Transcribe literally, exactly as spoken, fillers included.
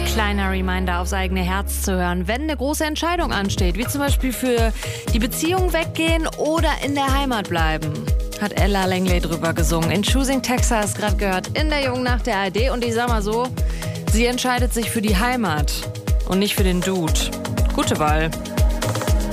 Kleiner Reminder, aufs eigene Herz zu hören, wenn eine große Entscheidung ansteht, wie zum Beispiel für die Beziehung weggehen oder in der Heimat bleiben. Hat Ella Langley drüber gesungen. In Choosing Texas, gerade gehört, in der Jungen Nacht der A R D. Und ich sag mal so, sie entscheidet sich für die Heimat und nicht für den Dude. Gute Wahl.